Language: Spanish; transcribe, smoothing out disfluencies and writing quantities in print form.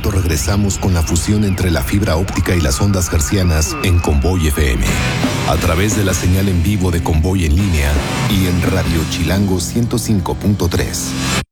momento regresamos con la fusión entre la fibra óptica y las ondas hertzianas en Convoy FM. A través de la señal en vivo de Convoy en línea y en Radio Chilango 105.3.